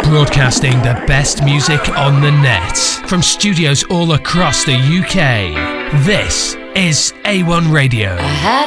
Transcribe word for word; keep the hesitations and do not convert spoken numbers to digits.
Broadcasting the best music on the net from studios all across the U K. This is A one Radio. I had